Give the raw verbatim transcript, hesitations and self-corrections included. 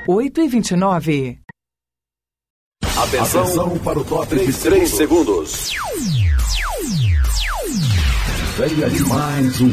oito e vinte e nove. Atenção, Atenção para o top de três segundos. Venha de mais um